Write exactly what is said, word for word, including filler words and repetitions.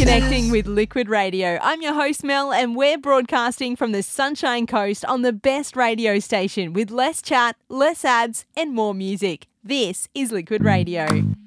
Connecting with Liquid Radio. I'm your host Mel and we're broadcasting from the Sunshine Coast on the best radio station with less chat, less ads and more music. This is Liquid Radio.